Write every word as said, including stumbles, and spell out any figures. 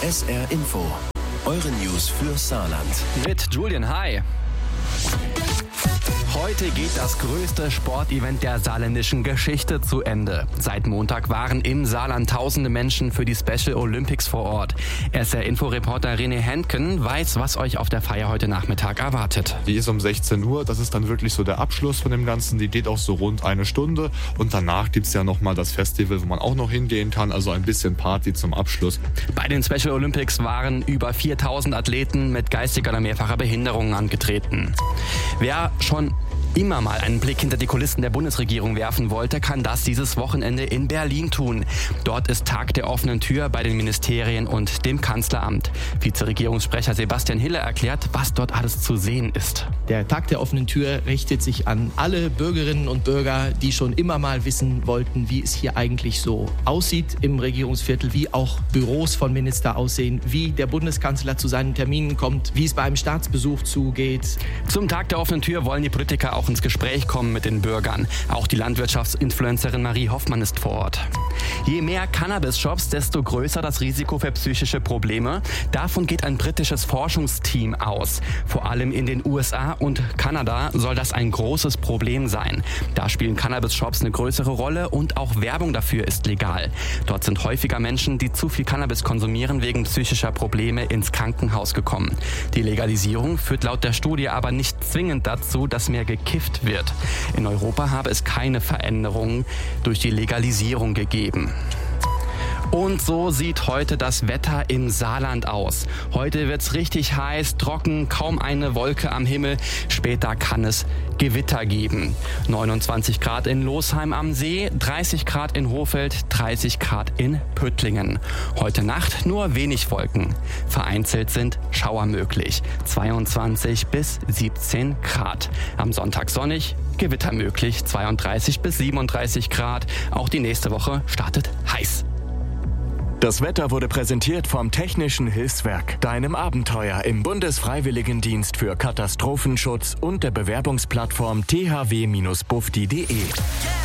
S R Info. Eure News für Saarland. Mit Julian, hi. Heute geht das größte Sportevent der saarländischen Geschichte zu Ende. Seit Montag waren im Saarland tausende Menschen für die Special Olympics vor Ort. S R-Info-Reporter René Hentgen weiß, was euch auf der Feier heute Nachmittag erwartet. Die ist um sechzehn Uhr, das ist dann wirklich so der Abschluss von dem Ganzen. Die geht auch so rund eine Stunde und danach gibt's ja nochmal das Festival, wo man auch noch hingehen kann, also ein bisschen Party zum Abschluss. Bei den Special Olympics waren über viertausend Athleten mit geistiger oder mehrfacher Behinderung angetreten. Wer schon immer mal einen Blick hinter die Kulissen der Bundesregierung werfen wollte, kann das dieses Wochenende in Berlin tun. Dort ist Tag der offenen Tür bei den Ministerien und dem Kanzleramt. Vizeregierungssprecher Sebastian Hille erklärt, was dort alles zu sehen ist. Der Tag der offenen Tür richtet sich an alle Bürgerinnen und Bürger, die schon immer mal wissen wollten, wie es hier eigentlich so aussieht im Regierungsviertel, wie auch Büros von Minister aussehen, wie der Bundeskanzler zu seinen Terminen kommt, wie es bei einem Staatsbesuch zugeht. Zum Tag der offenen Tür wollen die Politiker auch ins Gespräch kommen mit den Bürgern. Auch die Landwirtschaftsinfluencerin Marie Hoffmann ist vor Ort. Je mehr Cannabis-Shops, desto größer das Risiko für psychische Probleme. Davon geht ein britisches Forschungsteam aus. Vor allem in den U S A und Kanada soll das ein großes Problem sein. Da spielen Cannabis-Shops eine größere Rolle und auch Werbung dafür ist legal. Dort sind häufiger Menschen, die zu viel Cannabis konsumieren, wegen psychischer Probleme ins Krankenhaus gekommen. Die Legalisierung führt laut der Studie aber nicht zwingend dazu, dass mehr gekifft wird. In Europa habe es keine Veränderungen durch die Legalisierung gegeben. Und so sieht heute das Wetter im Saarland aus. Heute wird's richtig heiß, trocken, kaum eine Wolke am Himmel. Später kann es Gewitter geben. neunundzwanzig Grad in Losheim am See, dreißig Grad in Hohfeld, dreißig Grad in Püttlingen. Heute Nacht nur wenig Wolken. Vereinzelt sind Schauer möglich. zweiundzwanzig bis siebzehn Grad. Am Sonntag sonnig, Gewitter möglich, zweiunddreißig bis siebenunddreißig Grad. Auch die nächste Woche startet heiß. Das Wetter wurde präsentiert vom Technischen Hilfswerk, deinem Abenteuer im Bundesfreiwilligendienst für Katastrophenschutz und der Bewerbungsplattform t h w Bindestrich bufdi punkt d e.